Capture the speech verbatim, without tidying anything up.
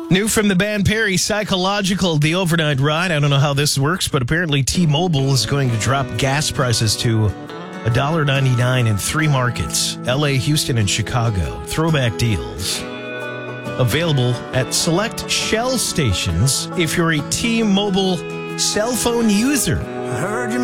New from the band Perry, Psychological, the overnight ride. I don't know how this works, but apparently T-Mobile is going to drop gas prices to one dollar ninety-nine in three markets, L A, Houston, and Chicago. Throwback deals. Available at select Shell stations if you're a T-Mobile cell phone user. I heard you